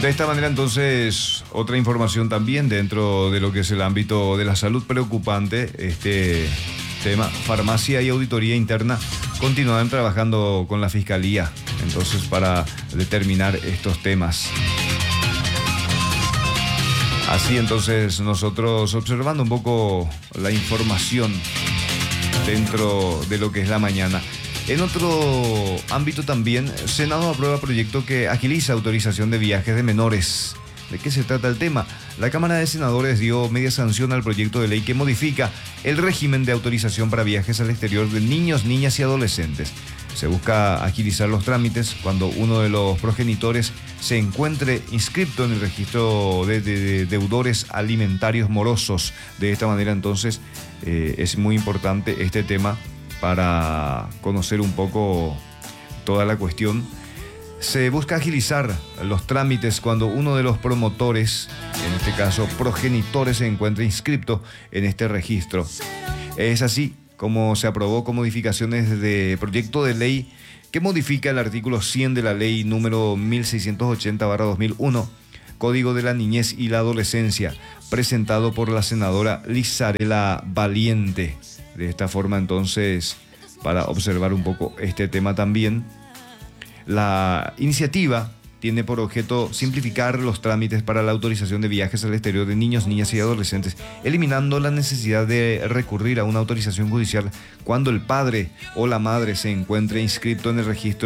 De esta manera, entonces, otra información también dentro de lo que es el ámbito de la salud preocupante, este tema, farmacia y auditoría interna continúan trabajando con la fiscalía, entonces, para determinar estos temas. Así, entonces, nosotros observando un poco la información dentro de lo que es la mañana. En otro ámbito también, Senado aprueba proyecto que agiliza autorización de viajes de menores. ¿De qué se trata el tema? La Cámara de Senadores dio media sanción al proyecto de ley que modifica el régimen de autorización para viajes al exterior de niños, niñas y adolescentes. Se busca agilizar los trámites cuando uno de los progenitores se encuentre inscrito en el registro de deudores alimentarios morosos. De esta manera, entonces, es muy importante este tema para conocer un poco toda la cuestión. Se busca agilizar los trámites cuando uno de los promotores, en este caso progenitores, se encuentra inscrito en este registro. Es así como se aprobó con modificaciones de proyecto de ley que modifica el artículo 100 de la ley número 1680/2001, Código de la Niñez y la Adolescencia, presentado por la senadora Lizarela Valiente. De esta forma, entonces, para observar un poco este tema también, la iniciativa tiene por objeto simplificar los trámites para la autorización de viajes al exterior de niños, niñas y adolescentes, eliminando la necesidad de recurrir a una autorización judicial cuando el padre o la madre se encuentre inscrito en el registro